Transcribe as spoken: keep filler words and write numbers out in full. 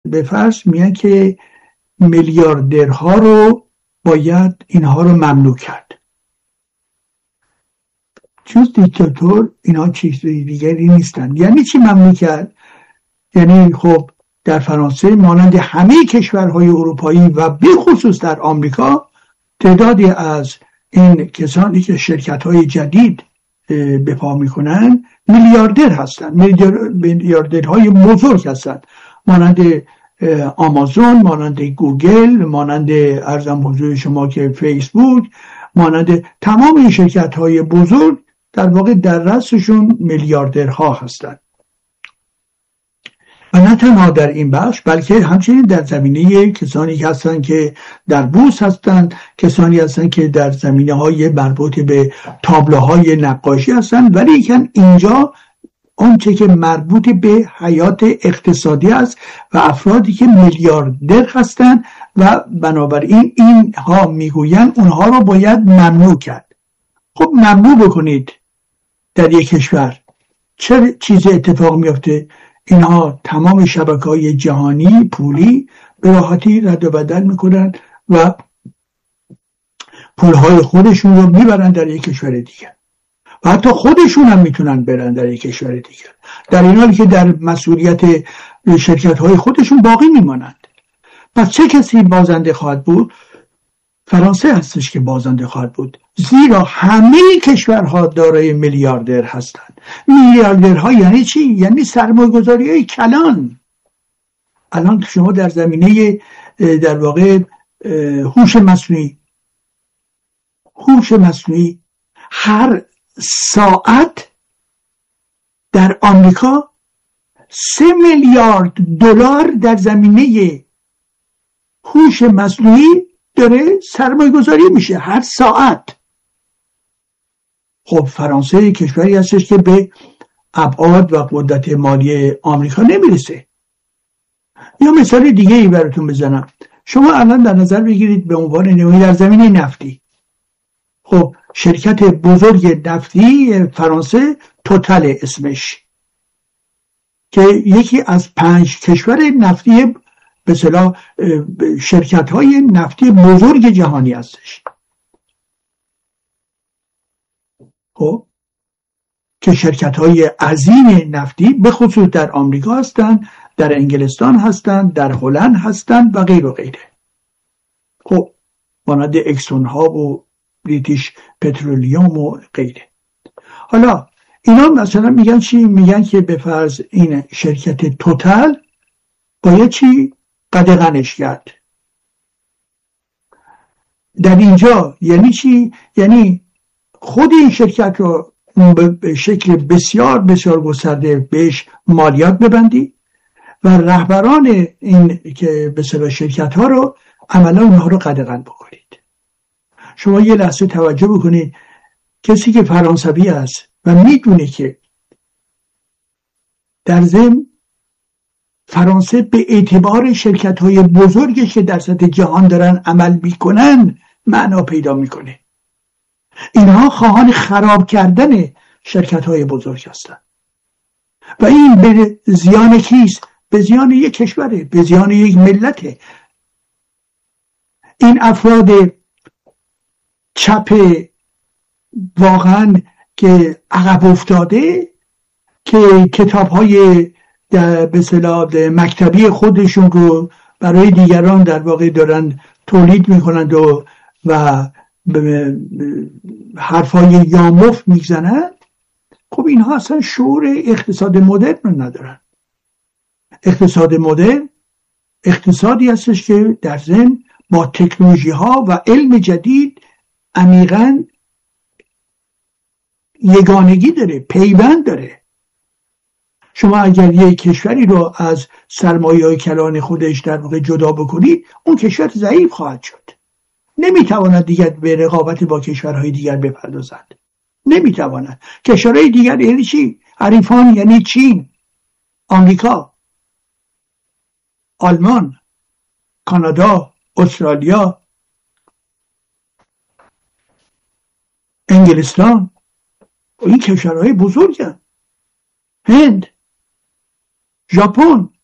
به فرض میگن که میلیاردرها رو باید اینها رو ممنوع کرد. چون دیکتاتور اینها چیز دیگری نیستن. یعنی چی ممنوع کرد؟ یعنی خب در فرانسه مانند همه کشورهای اروپایی و به خصوص در آمریکا تعدادی از این کسانی که شرکت‌های جدید به پا میکنن میلیاردر هستن، میلیاردرهای بزرگ هستن، مانند آمازون، مانند گوگل، مانند ارزم حضور شما که فیسبوک، مانند تمام این شرکت‌های بزرگ در واقع در رأسشون میلیاردرها هستند. و نه تنها در این بخش بلکه همچنین در زمینه کسانی هستند که در بورس هستند، کسانی هستند که در زمینه های مربوط به تابلوهای نقاشی هستند، ولی کن اینجا آنچه که مربوط به حیات اقتصادی است و افرادی که میلیاردر هستند و بنابراین اینها میگویند اونها رو باید ممنوع کرد. خب ممنوع بکنید در یک کشور چه چیز اتفاق میفته؟ اینها تمام شبکه‌های جهانی پولی به راحتی رد و بدل میکنن و پولهای خودشون رو میبرن در یک کشور دیگر و حتی خودشون هم میتونن برن در یک کشور دیگر، در این حالی که در مسئولیت شرکت‌های خودشون باقی میمانند. پس چه کسی بازنده خواهد بود؟ فرانسه هستش که بازنده خواهد بود، زیرا همه کشورها دارای میلیاردر هستند. میلیاردرها یعنی چی؟ یعنی سرمایه‌گذاری‌های کلان. الان شما در زمینه در واقع هوش مصنوعی هوش مصنوعی هر ساعت در آمریکا سه میلیارد دلار در زمینه هوش مصنوعی داره سرمایه گذاری میشه هر ساعت. خب فرانسه کشوری هستش که به ابعاد و قدرت مالی آمریکا نمیرسه. یا مثال دیگه ای براتون بزنم. شما الان در نظر بگیرید به عنوان نمونه در زمینه نفتی. خب شرکت بزرگ نفتی فرانسه توتال اسمش که یکی از پنج کشور نفتی به اصطلاح شرکت‌های نفتی بزرگ جهانی هستش. خب که شرکت‌های عظیم نفتی به خصوص در آمریکا هستند، در انگلستان هستند، در هلند هستند و غیر و غیره. خب مانند اکسون ها و بریتیش پترولیوم و غیره. حالا اینا مثلا میگن چی؟ میگن که به فرض این شرکت توتال باید چی؟ قدغنش کرد. در اینجا یعنی چی؟ یعنی خود این شرکت رو به شکل بسیار بسیار گسترده بهش مالیات ببندی و رهبران این که به اصطلاح شرکت ها رو عملا اونها رو قدغن بکنید. شما یه لحظه توجه بکنید، کسی که فرانسوی است و میدونه که در ضمن فرانسه به اعتبار شرکت‌های بزرگی که در سطح جهان دارن عمل میکنن معنا پیدا میکنه. اینها خواهان خراب کردن شرکت‌های بزرگ هستند و این به زیان کیست؟ به زیان یک کشوره، به زیان یک ملته. این افراد چپ واقعا که عقب افتاده که کتاب‌های به اصطلاح مکتبی خودشون رو برای دیگران در واقع دارن تولید میکنند و و حرفای یامفت میزنند. خب اینها اصلا شعور اقتصاد مدرن رو ندارن. اقتصاد مدرن اقتصادی هستش که در ضمن با تکنولوژی ها و علم جدید عمیقاً یگانگی داره، پیوند داره. شما اگر یک کشوری رو از سرمایه‌های کلان خودش در واقع جدا بکنید، اون کشور ضعیف خواهد شد. نمیتواند دیگر به رقابت با کشورهای دیگر بپردازد. نمیتواند. کشورهای دیگر یعنی چی؟ حریفان یعنی چین، آمریکا، آلمان، کانادا، استرالیا، انگلستان. این کشورهای بزرگن. هند، ژاپن،